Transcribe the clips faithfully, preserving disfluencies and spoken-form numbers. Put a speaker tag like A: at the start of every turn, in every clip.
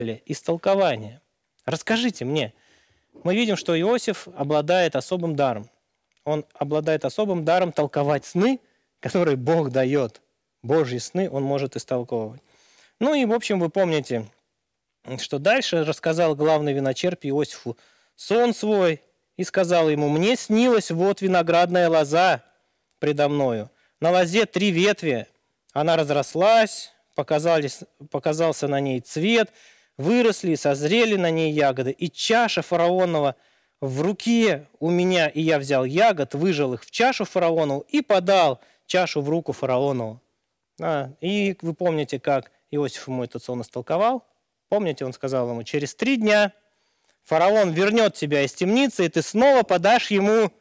A: истолкование. Расскажите мне. Мы видим, что Иосиф обладает особым даром. Он обладает особым даром толковать сны, которые Бог дает. Божьи сны он может истолковывать. Ну и, в общем, вы помните, что дальше рассказал главный виночерпий Иосифу сон свой и сказал ему: «Мне снилась вот виноградная лоза предо мною. На лозе три ветви. Она разрослась, показались, показался на ней цвет, выросли и созрели на ней ягоды. И чаша фараонова в руке у меня, и я взял ягод, выжал их в чашу фараонову и подал чашу в руку фараонову». А, и вы помните, как Иосиф ему этот сон истолковал? Помните, он сказал ему: «Через три дня фараон вернет тебя из темницы, и ты снова подашь ему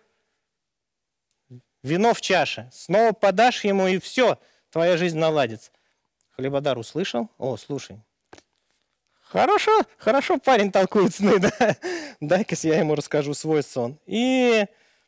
A: вино в чаше. Снова подашь ему, и все, твоя жизнь наладится». Хлебодар услышал: «О, слушай, хорошо, хорошо парень толкует сны, да? Дай-ка я ему расскажу свой сон». И,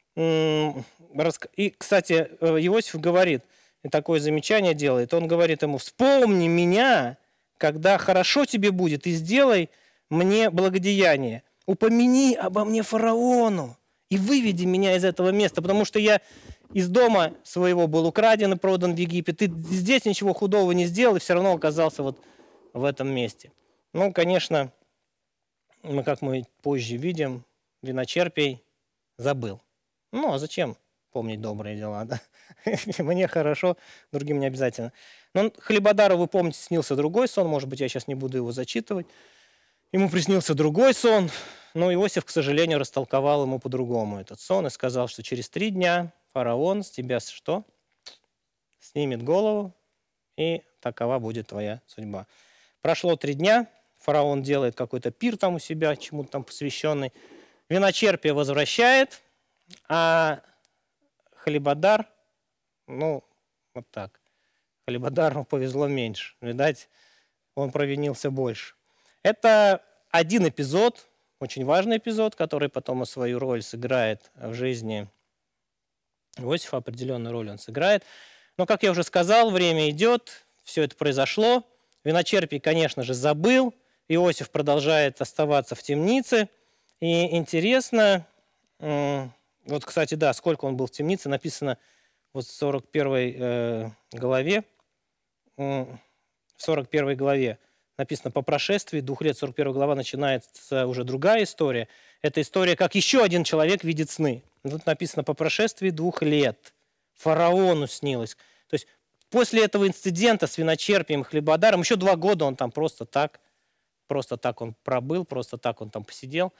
A: и, кстати, Иосиф говорит, и такое замечание делает, он говорит ему: «Вспомни меня, когда хорошо тебе будет, и сделай мне благодеяние. Упомяни обо мне фараону и выведи меня из этого места, потому что я из дома своего был украден и продан в Египет. Ты здесь ничего худого не сделал, и все равно оказался вот в этом месте». Ну, конечно, мы, как мы позже видим, виночерпий забыл. Ну, а зачем помнить добрые дела, да? Мне хорошо, другим не обязательно. Но Хлебодару, вы помните, снился другой сон, может быть, я сейчас не буду его зачитывать. Ему приснился другой сон, но Иосиф, к сожалению, растолковал ему по-другому этот сон и сказал, что через три дня фараон с тебя что? Снимет голову, и такова будет твоя судьба. Прошло три дня, фараон делает какой-то пир там у себя, чему-то там посвященный. Виночерпие возвращает, а Хлебодар, ну, вот так. Хлебодару повезло меньше. Видать, он провинился больше. Это один эпизод, очень важный эпизод, который потом свою роль сыграет в жизни Иосифа, определенную роль он сыграет. Но, как я уже сказал, время идет, все это произошло. Виночерпий, конечно же, забыл. Иосиф продолжает оставаться в темнице. И интересно, вот, кстати, да, сколько он был в темнице, написано вот в сорок первой э, главе, в сорок первой главе написано: по прошествии двух лет, сорок первая глава, начинается уже другая история. Это история, как еще один человек видит сны. Тут написано: по прошествии двух лет фараону снилось. То есть после этого инцидента с виночерпием и хлебодаром еще два года он там просто так, просто так он пробыл, просто так он там посидел.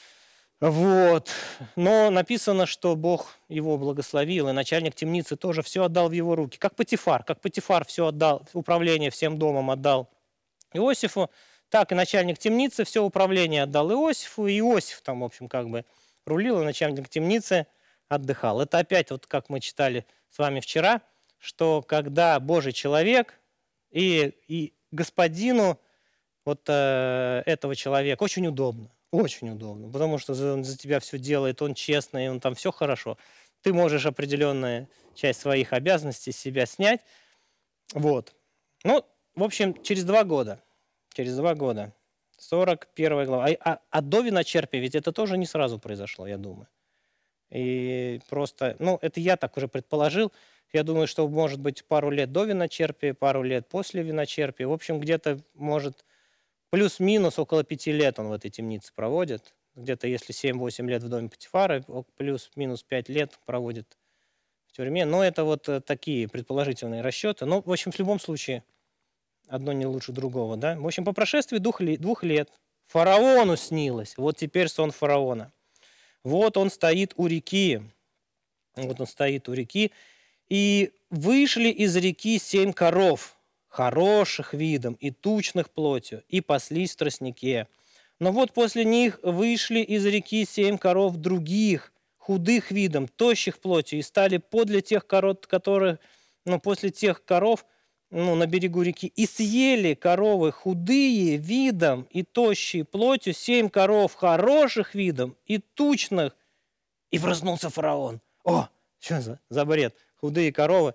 A: Вот. Но написано, что Бог его благословил, и начальник темницы тоже все отдал в его руки. Как Потифар. Как Потифар все отдал, управление всем домом отдал Иосифу, так и начальник темницы все управление отдал Иосифу, и Иосиф там, в общем, как бы рулил, и начальник темницы отдыхал. Это опять, вот как мы читали с вами вчера, что когда Божий человек и, и господину вот э, этого человека очень удобно. Очень удобно, потому что он за тебя все делает, он честный, он там все хорошо. Ты можешь определенную часть своих обязанностей с себя снять. Вот. Ну, в общем, через два года, через два года, сорок первая глава. А, а, а до виночерпия ведь это тоже не сразу произошло, я думаю. И просто, ну, это я так уже предположил. Я думаю, что может быть пару лет до виночерпия, пару лет после виночерпия. В общем, где-то может... Плюс-минус около пяти лет он в этой темнице проводит. Где-то если семь-восемь лет в доме Потифара, плюс-минус пять лет проводит в тюрьме. Но это вот такие предположительные расчеты. Но, в общем, в любом случае, одно не лучше другого. Да? В общем, по прошествии двух, двух лет фараону снилось. Вот теперь сон фараона. Вот он стоит у реки. Вот он стоит у реки. И вышли из реки семь коров, хороших видом и тучных плотью, и паслись в тростнике. Но вот после них вышли из реки семь коров других, худых видом, тощих плотью, и стали подле тех коров, которые, ну, после тех коров, ну, на берегу реки, и съели коровы худые видом и тощие плотью, семь коров хороших видом и тучных. И проснулся фараон. О, что за, за бред? Худые коровы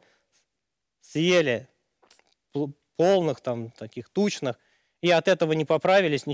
A: съели полных, там, таких тучных, и от этого не поправились,